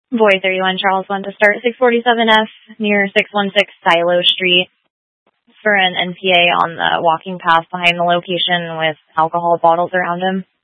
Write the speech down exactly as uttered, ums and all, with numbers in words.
Boy thirty-one Charles one to start six forty-seven F near six one six Silo Street for an N P A on the walking path behind the location with alcohol bottles around him.